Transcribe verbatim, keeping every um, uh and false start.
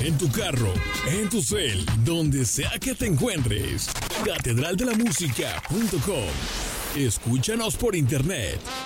en tu carro, en tu cel, donde sea que te encuentres. catedral de la música punto com. Escúchanos por internet